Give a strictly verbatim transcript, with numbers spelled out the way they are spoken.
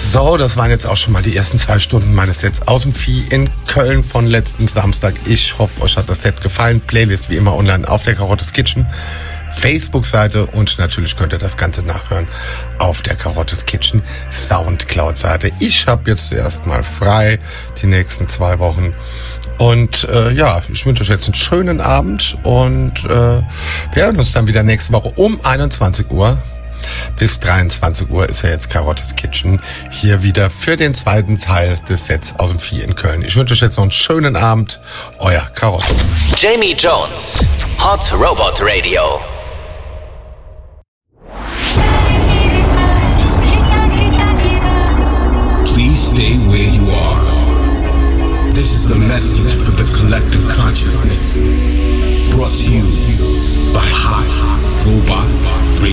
So, das waren jetzt auch schon mal die ersten zwei Stunden meines Sets aus dem Vieh in Köln von letzten Samstag. Ich hoffe, euch hat das Set gefallen. Playlist wie immer online auf der Karottes Kitchen Facebook-Seite und natürlich könnt ihr das Ganze nachhören auf der Karottes Kitchen Soundcloud-Seite. Ich habe jetzt erstmal frei die nächsten zwei Wochen. Und äh, ja, ich wünsche euch jetzt einen schönen Abend und äh, wir hören uns dann wieder nächste Woche um einundzwanzig Uhr. Bis dreiundzwanzig Uhr ist ja jetzt Karottes Kitchen hier wieder für den zweiten Teil des Sets aus dem Vieh in Köln. Ich wünsche euch jetzt noch einen schönen Abend. Euer Karotte. Jamie Jones, Hot Robot Radio.